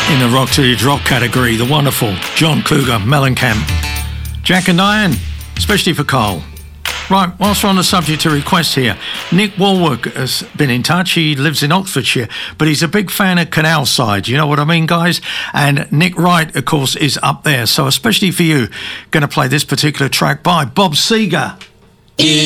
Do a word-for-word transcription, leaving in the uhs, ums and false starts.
In the rock to your drop category, the wonderful John Cougar Mellencamp. Jack and Diane, especially for Carl. Right, whilst we're on the subject of requests here, Nick Warwick has been in touch. He lives in Oxfordshire, but he's a big fan of Canal Side. You know what I mean, guys? And Nick Wright, of course, is up there. So especially for you, going to play this particular track by Bob Seger.